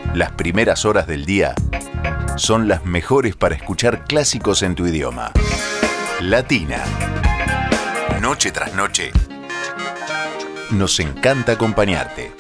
Las primeras horas del día son las mejores para escuchar clásicos en tu idioma. Latina. Noche tras noche. Nos encanta acompañarte.